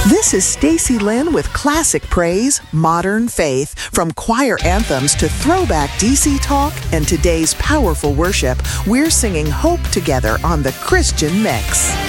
This is Stacy Lynn with classic praise, modern faith. From choir anthems to throwback DC talk and today's powerful worship, we're singing hope together on the Christian Mix.